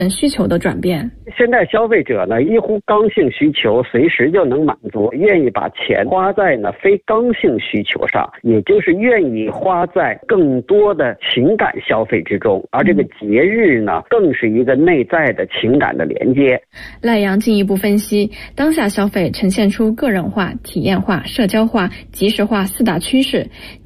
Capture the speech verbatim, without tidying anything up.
需求的转变。 现在消费者呢，一乎刚性需求随时就能满足，愿意把钱花在呢非刚性需求上，也就是愿意花在更多的情感消费之中。而这个节日呢，更是一个内在的情感的连接。 赖阳进一步分析，当下消费呈现出个人化、体验化、社交化、即时化四大趋势。